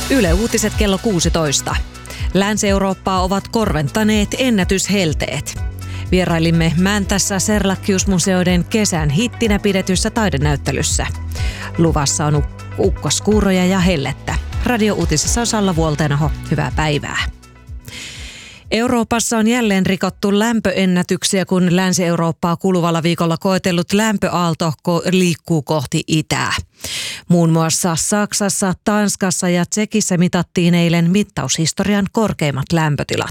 Yle Uutiset kello 16. Länsi-Eurooppaa ovat korventaneet ennätyshelteet. Vierailimme Mäntässä Serlachius-museoiden kesän hittinä pidetyssä taidenäyttelyssä. Luvassa on ukkoskuuroja ja hellettä. Radio-uutisissa on Salla Vuoltenaho. Hyvää päivää. Euroopassa on jälleen rikottu lämpöennätyksiä, kun Länsi-Eurooppaa kuluvalla viikolla koetellut lämpöaalto liikkuu kohti itää. Muun muassa Saksassa, Tanskassa ja Tsekissä mitattiin eilen mittaushistorian korkeimmat lämpötilat.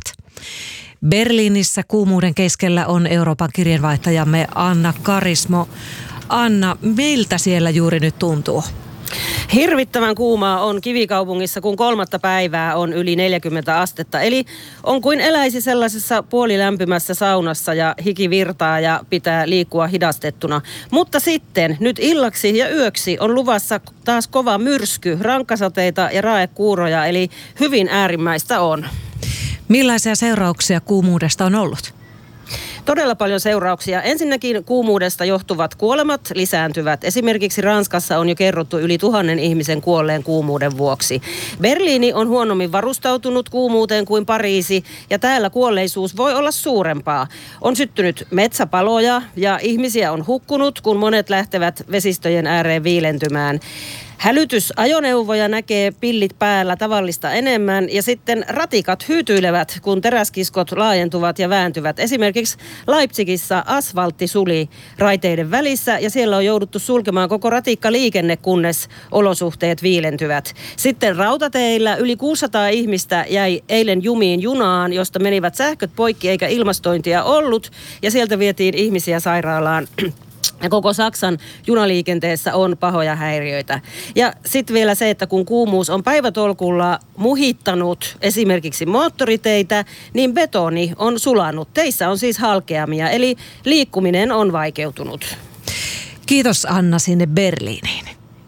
Berliinissä kuumuuden keskellä on Euroopan kirjeenvaihtajamme Anna Karismo. Anna, miltä siellä juuri nyt tuntuu? Hirvittävän kuumaa on kivikaupungissa, kun 3. päivää on yli 40 astetta. Eli on kuin eläisi sellaisessa puolilämpimässä saunassa ja hiki virtaa ja pitää liikkua hidastettuna. Mutta sitten nyt illaksi ja yöksi on luvassa taas kova myrsky, rankkasateita ja raekuuroja, eli hyvin äärimmäistä on. Millaisia seurauksia kuumuudesta on ollut? Todella paljon seurauksia. Ensinnäkin kuumuudesta johtuvat kuolemat lisääntyvät. Esimerkiksi Ranskassa on jo kerrottu yli 1000 ihmisen kuolleen kuumuuden vuoksi. Berliini on huonommin varustautunut kuumuuteen kuin Pariisi ja täällä kuolleisuus voi olla suurempaa. On syttynyt metsäpaloja ja ihmisiä on hukkunut, kun monet lähtevät vesistöjen ääreen viilentymään. Hälytysajoneuvoja näkee pillit päällä tavallista enemmän ja sitten ratikat hyytyilevät, kun teräskiskot laajentuvat ja vääntyvät. Esimerkiksi Leipzigissä asfaltti suli raiteiden välissä ja siellä on jouduttu sulkemaan koko ratikkaliikenne, kunnes olosuhteet viilentyvät. Sitten rautateillä yli 600 ihmistä jäi eilen jumiin junaan, josta menivät sähköt poikki eikä ilmastointia ollut ja sieltä vietiin ihmisiä sairaalaan. Ja koko Saksan junaliikenteessä on pahoja häiriöitä. Ja sitten vielä se, että kun kuumuus on päivätolkulla muhittanut esimerkiksi moottoriteitä, niin betoni on sulanut. Teissä on siis halkeamia, eli liikkuminen on vaikeutunut. Kiitos Anna sinne Berliiniin.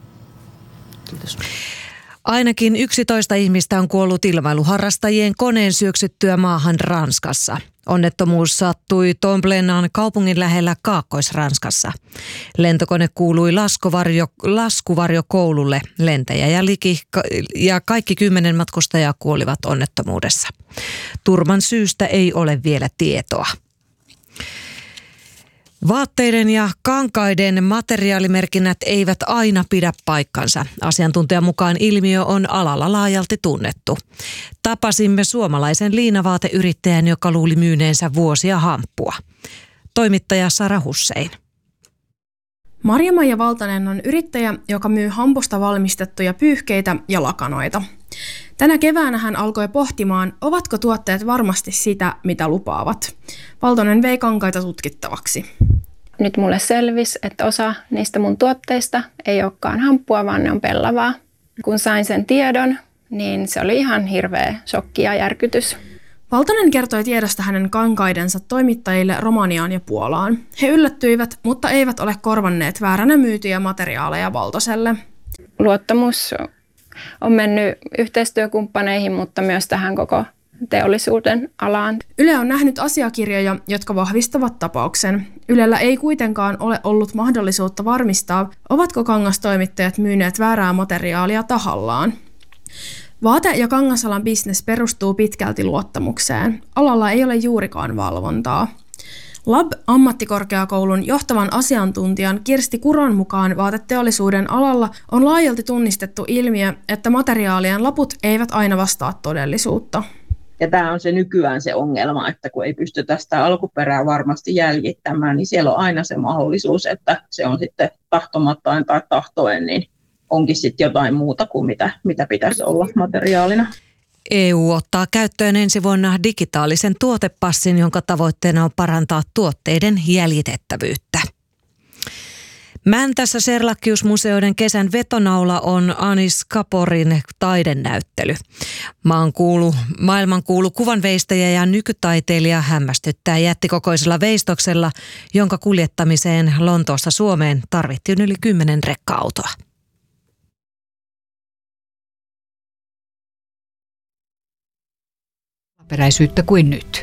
Kiitos. Ainakin 11 ihmistä on kuollut ilmailuharrastajien koneen syöksyttyä maahan Ranskassa. Onnettomuus sattui Tomblenan kaupungin lähellä Kaakkois-Ranskassa. Lentokone kuului laskuvarjokoululle. Lentäjä ja kaikki 10 matkustajaa kuolivat onnettomuudessa. Turman syystä ei ole vielä tietoa. Vaatteiden ja kankaiden materiaalimerkinnät eivät aina pidä paikkansa. Asiantuntijan mukaan ilmiö on alalla laajalti tunnettu. Tapasimme suomalaisen liinavaateyrittäjän, joka luuli myyneensä vuosia hamppua. Toimittaja Sara Hussein. Marja-Maija Valtanen on yrittäjä, joka myy hampusta valmistettuja pyyhkeitä ja lakanoita. Tänä keväänä hän alkoi pohtimaan, ovatko tuotteet varmasti sitä, mitä lupaavat. Valtonen vei kankaita tutkittavaksi. Nyt mulle selvisi, että osa niistä mun tuotteista ei olekaan hamppua, vaan ne on pellavaa. Kun sain sen tiedon, niin se oli ihan hirveä shokki ja järkytys. Valtonen kertoi tiedosta hänen kankaidensa toimittajille Romaniaan ja Puolaan. He yllättyivät, mutta eivät ole korvanneet vääränä myytyjä materiaaleja Valtoselle. Luottamus on mennyt yhteistyökumppaneihin, mutta myös tähän koko teollisuuden alaan. Yle on nähnyt asiakirjoja, jotka vahvistavat tapauksen. Ylellä ei kuitenkaan ole ollut mahdollisuutta varmistaa, ovatko kangastoimittajat myyneet väärää materiaalia tahallaan. Vaate- ja kangasalan bisnes perustuu pitkälti luottamukseen. Alalla ei ole juurikaan valvontaa. Lab-ammattikorkeakoulun johtavan asiantuntijan Kirsti Kuron mukaan vaateteollisuuden alalla on laajalti tunnistettu ilmiö, että materiaalien laput eivät aina vastaa todellisuutta. Ja tämä on se nykyään se ongelma, että kun ei pystytä sitä alkuperää varmasti jäljittämään, niin siellä on aina se mahdollisuus, että se on sitten tahtomattain tai tahtoen, niin onkin sitten jotain muuta kuin mitä pitäisi olla materiaalina. EU ottaa käyttöön ensi vuonna digitaalisen tuotepassin, jonka tavoitteena on parantaa tuotteiden jäljitettävyyttä. Mäntässä Serlachius-museoiden kesän vetonaula on Anis Kaporin taidenäyttely. Maailmankuulu kuvanveistäjä ja nykytaiteilija hämmästyttää jättikokoisella veistoksella, jonka kuljettamiseen Lontoosta Suomeen tarvittiin yli 10 rekka-autoa. Peräisyyttä kuin nyt.